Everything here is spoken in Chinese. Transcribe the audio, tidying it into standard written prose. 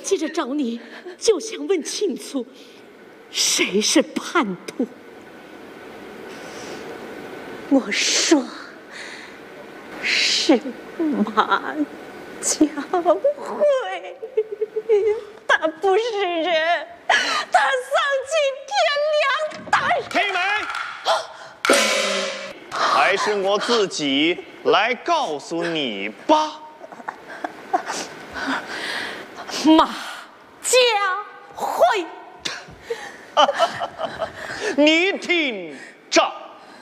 急着找你，就想问清楚，谁是叛徒？我说是马家辉，他不是人，他丧尽天良，他是黑梅，还是我自己来告诉你吧。 马家辉， 你听着。